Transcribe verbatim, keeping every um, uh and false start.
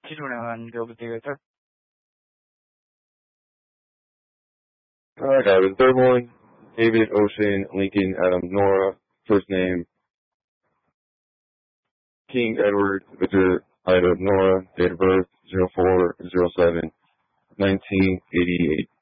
Sino naman go with the third? I got it. Third one, David, Ocean, Lincoln, Adam, Nora. First name, King Edward, Victor, Ida, Nora. Date of birth, zero four zero seven nineteen eighty-eight.